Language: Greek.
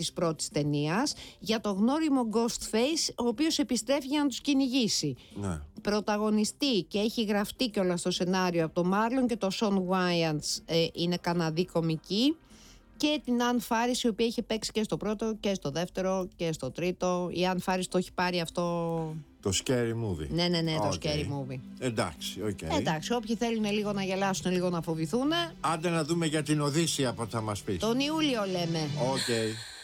της πρώτης ταινίας, για το γνώριμο Ghostface, ο οποίος επιστρέφει για να τους κυνηγήσει. Ναι. Πρωταγωνιστή και έχει γραφτεί κιόλας στο σενάριο από τον Μάρλον και το Σον Βάιαντς, είναι Καναδή κομική. Και την Αν Φάρις, η οποία είχε παίξει και στο πρώτο και στο δεύτερο και στο τρίτο. Η Αν Φάρις το έχει πάρει αυτό. Το Scary Movie. Ναι, το Scary Movie. Εντάξει, οκ. Εντάξει, όποιοι θέλουν λίγο να γελάσουν, λίγο να φοβηθούν. Άντε να δούμε για την Οδύσσεια που θα μας πεις. Τον Ιούλιο λέμε. Οκ.